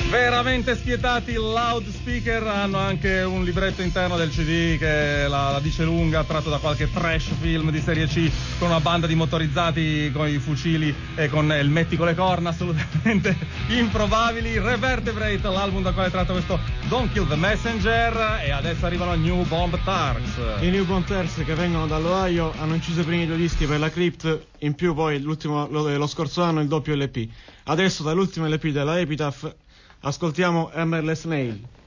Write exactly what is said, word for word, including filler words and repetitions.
Veramente spietati, Loudspeaker hanno anche un libretto interno del C D che la, la dice lunga, tratto da qualche trash film di serie C con una banda di motorizzati con i fucili e con elmetti con le corna assolutamente improbabili. Revertebrate, l'album da quale è tratto questo Don't Kill the Messenger, e adesso arrivano New Bomb Turks. I New Bomb Turks, che vengono dall'Ohio, hanno inciso i primi due dischi per la Crypt, in più poi l'ultimo, lo, lo scorso anno il doppio L P. Adesso dall'ultimo L P della Epitaph ascoltiamo Hammerless Nail.